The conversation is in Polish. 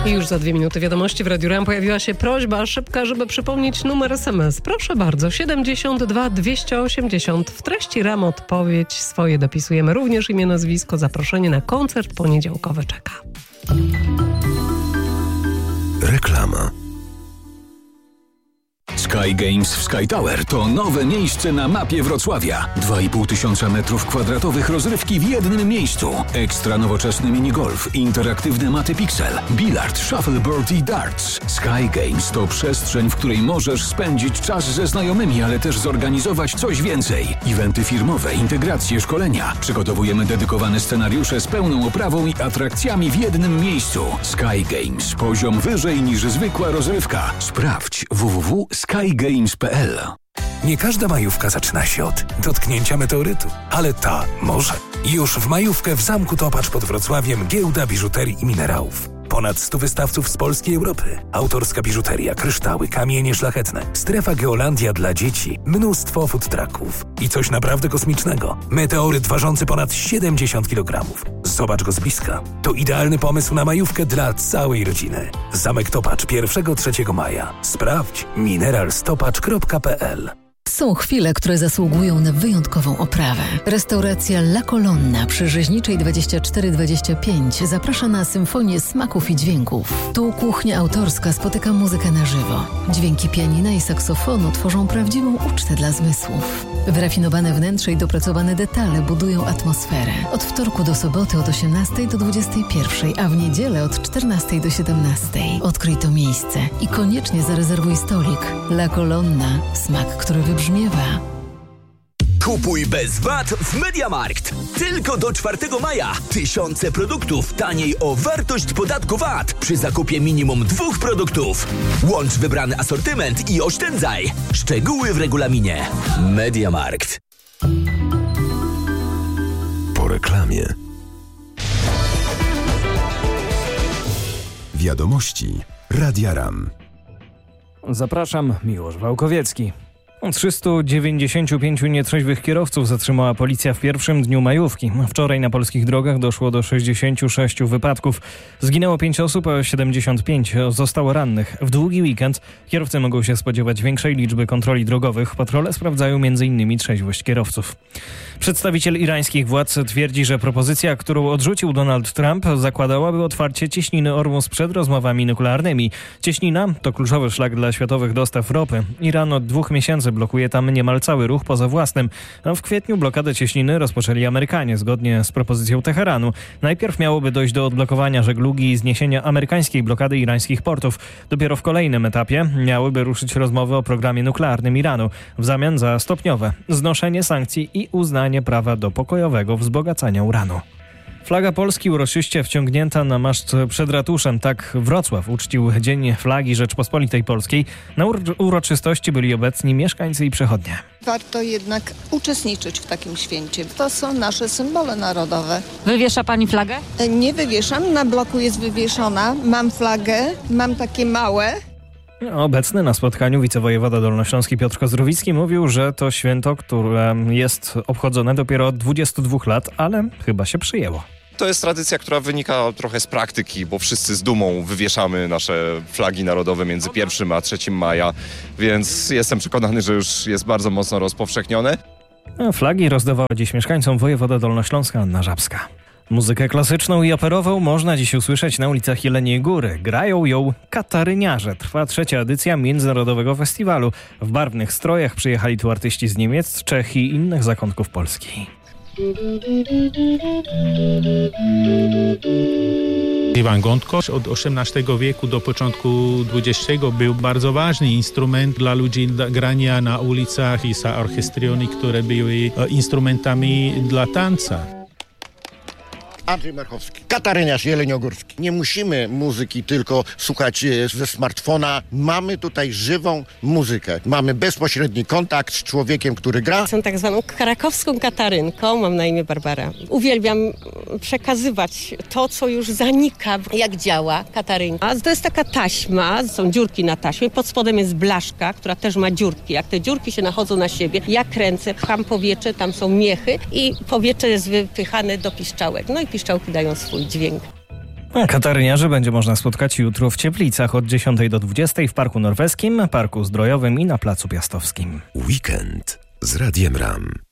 I już za 2 minuty wiadomości w Radiu RAM pojawiła się prośba szybka, żeby przypomnieć numer SMS. Proszę bardzo, 72 280. W treści RAM odpowiedź swoje dopisujemy. Również imię, nazwisko, zaproszenie na koncert poniedziałkowy czeka. Reklama. Sky Games w Sky Tower to nowe miejsce na mapie Wrocławia. 2500 m2 rozrywki w jednym miejscu. Ekstra nowoczesny minigolf, interaktywne maty Pixel, bilard, shuffleboard i darts. Sky Games to przestrzeń, w której możesz spędzić czas ze znajomymi, ale też zorganizować coś więcej. Eventy firmowe, integracje, szkolenia. Przygotowujemy dedykowane scenariusze z pełną oprawą i atrakcjami w jednym miejscu. Sky Games. Poziom wyżej niż zwykła rozrywka. Sprawdź www.skygames.pl. Nie każda majówka zaczyna się od dotknięcia meteorytu, ale ta może. Już w majówkę w Zamku Topacz pod Wrocławiem giełda biżuterii i minerałów. Ponad 100 wystawców z Polski i Europy. Autorska biżuteria, kryształy, kamienie szlachetne. Strefa Geolandia dla dzieci. Mnóstwo food trucków. I coś naprawdę kosmicznego. Meteoryt ważący ponad 70 kg. Zobacz go z bliska. To idealny pomysł na majówkę dla całej rodziny. Zamek Topacz 1-3 maja. Sprawdź mineralstopacz.pl. Są chwile, które zasługują na wyjątkową oprawę. Restauracja La Colonna przy Rzeźniczej 2425 zaprasza na symfonię smaków i dźwięków. Tu kuchnia autorska spotyka muzykę na żywo. Dźwięki pianina i saksofonu tworzą prawdziwą ucztę dla zmysłów. Wyrafinowane wnętrze i dopracowane detale budują atmosferę. Od wtorku do soboty od 18 do 21, a w niedzielę od 14 do 17. Odkryj to miejsce i koniecznie zarezerwuj stolik. La Colonna. Smak, który wybrzmiewa. Kupuj bez VAT w MediaMarkt. Tylko do 4 maja. Tysiące produktów taniej o wartość podatku VAT przy zakupie minimum 2 produktów. Łącz wybrany asortyment i oszczędzaj. Szczegóły w regulaminie. MediaMarkt. Po reklamie. Wiadomości Radia RAM. Zapraszam, Miłosz Wałkowiecki. 395 nietrzeźwych kierowców zatrzymała policja w pierwszym dniu majówki. Wczoraj na polskich drogach doszło do 66 wypadków. Zginęło 5 osób, a 75 zostało rannych. W długi weekend kierowcy mogą się spodziewać większej liczby kontroli drogowych. Patrole sprawdzają m.in. trzeźwość kierowców. Przedstawiciel irańskich władz twierdzi, że propozycja, którą odrzucił Donald Trump, zakładałaby otwarcie cieśniny Ormus przed rozmowami nuklearnymi. Cieśnina to kluczowy szlak dla światowych dostaw ropy. Iran od 2 miesięcy blokuje tam niemal cały ruch poza własnym. W kwietniu blokadę cieśniny rozpoczęli Amerykanie, zgodnie z propozycją Teheranu. Najpierw miałoby dojść do odblokowania żeglugi i zniesienia amerykańskiej blokady irańskich portów. Dopiero w kolejnym etapie miałyby ruszyć rozmowy o programie nuklearnym Iranu w zamian za stopniowe znoszenie sankcji i uznanie prawa do pokojowego wzbogacania uranu. Flaga Polski uroczyście wciągnięta na maszt przed ratuszem. Tak Wrocław uczcił Dzień Flagi Rzeczpospolitej Polskiej. Na uroczystości byli obecni mieszkańcy i przechodnie. Warto jednak uczestniczyć w takim święcie. To są nasze symbole narodowe. Wywiesza pani flagę? Nie wywieszam, na bloku jest wywieszona. Mam flagę, mam takie małe. Obecny na spotkaniu wicewojewoda dolnośląski Piotr Kozrowicki mówił, że to święto, które jest obchodzone dopiero od 22 lat, ale chyba się przyjęło. To jest tradycja, która wynika trochę z praktyki, bo wszyscy z dumą wywieszamy nasze flagi narodowe między 1 a 3 maja, więc jestem przekonany, że już jest bardzo mocno rozpowszechnione. Flagi rozdawała dziś mieszkańcom wojewoda dolnośląska Anna Żabska. Muzykę klasyczną i operową można dziś usłyszeć na ulicach Jeleniej Góry. Grają ją Kataryniarze. Trwa 3. edycja Międzynarodowego Festiwalu. W barwnych strojach przyjechali tu artyści z Niemiec, Czech i innych zakątków Polski. Iwan Gądko od XVIII wieku do początku XX był bardzo ważny instrument dla ludzi grania na ulicach i za orchestriony, które były instrumentami dla tańca. Andrzej Marchowski, Kataryniarz Jeleniogórski. Nie musimy muzyki tylko słuchać ze smartfona. Mamy tutaj żywą muzykę. Mamy bezpośredni kontakt z człowiekiem, który gra. Jestem tak zwaną krakowską Katarynką, mam na imię Barbara. Uwielbiam przekazywać to, co już zanika, jak działa Katarynka. To jest taka taśma, są dziurki na taśmie, pod spodem jest blaszka, która też ma dziurki. Jak te dziurki się nachodzą na siebie, ja kręcę, pcham powietrze, tam są miechy i powietrze jest wypychane do piszczałek. No i piszczałki dają swój dźwięk. Kataryniarzy będzie można spotkać jutro w Cieplicach od 10 do 20 w Parku Norweskim, Parku Zdrojowym i na Placu Piastowskim. Weekend z Radiem RAM.